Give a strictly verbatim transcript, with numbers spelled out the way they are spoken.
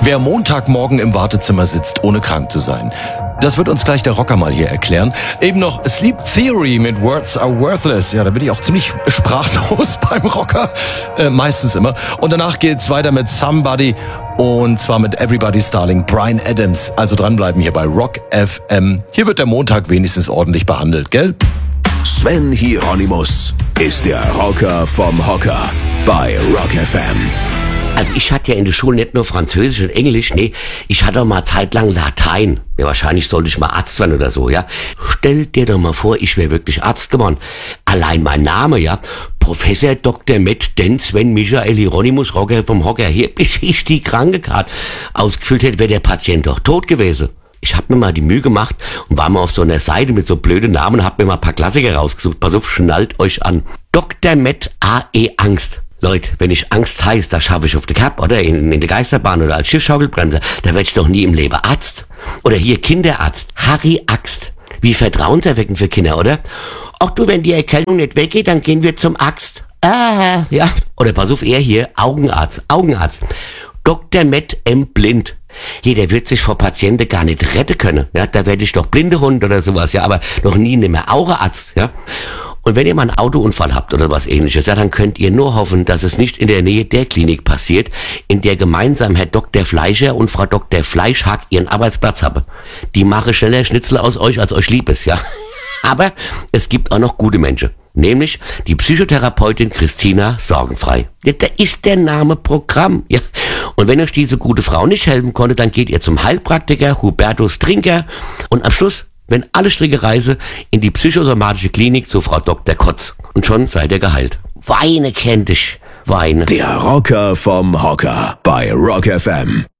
Wer Montagmorgen im Wartezimmer sitzt, ohne krank zu sein. Das wird uns gleich der Rocker mal hier erklären. Eben noch Sleep Theory mit Words Are Worthless. Ja, da bin ich auch ziemlich sprachlos beim Rocker. Äh, meistens immer. Und danach geht's weiter mit Somebody. Und zwar mit Everybody's Darling Bryan Adams. Also dranbleiben hier bei Rock F M. Hier wird der Montag wenigstens ordentlich behandelt, gell? Sven Hieronymus ist der Rocker vom Hocker bei Rock F M. Also ich hatte ja in der Schule nicht nur Französisch und Englisch, nee, ich hatte auch mal zeitlang Latein. Ja, wahrscheinlich sollte ich mal Arzt werden oder so, ja. Stell dir doch mal vor, ich wäre wirklich Arzt geworden. Allein mein Name, ja. Professor Doktor Med Den Sven Michael Hieronymus, Rocker vom Hocker. Hier, bis ich die Krankekarte ausgefüllt hätte, wäre der Patient doch tot gewesen. Ich hab mir mal die Mühe gemacht und war mal auf so einer Seite mit so blöden Namen und hab mir mal ein paar Klassiker rausgesucht. Pass auf, schnallt euch an. Doktor Med A E Angst. Leute, wenn ich Angst heiß, da schaffe ich auf der Kap oder in, in der Geisterbahn oder als Schiffsschaukelbremser, da werde ich doch nie im Leben Arzt. Oder hier Kinderarzt, Harry Axt. Wie vertrauenserweckend für Kinder, oder? Ach du, wenn die Erkältung nicht weggeht, dann gehen wir zum Arzt. Ah, ja. Oder pass auf, er hier, Augenarzt, Augenarzt. Doktor Med M. Blind. Hier, der wird sich vor Patienten gar nicht retten können. Ja, da werde ich doch Blindehund oder sowas, ja, aber noch nie mehr Augearzt, ja. Und wenn ihr mal einen Autounfall habt oder was ähnliches, ja, dann könnt ihr nur hoffen, dass es nicht in der Nähe der Klinik passiert, in der gemeinsam Herr Doktor Fleischer und Frau Doktor Fleischhack ihren Arbeitsplatz haben. Die machen schneller Schnitzel aus euch, als euch lieb ist, ja. Aber es gibt auch noch gute Menschen. Nämlich die Psychotherapeutin Christina Sorgenfrei. Ja, da ist der Name Programm, ja. Und wenn euch diese gute Frau nicht helfen konnte, dann geht ihr zum Heilpraktiker Hubertus Trinker und am Schluss, wenn alle Stricke reise, in die psychosomatische Klinik zu Frau Doktor Kotz. Und schon seid ihr geheilt. Weine kennt dich, Weine. Der Rocker vom Hocker bei Rock F M.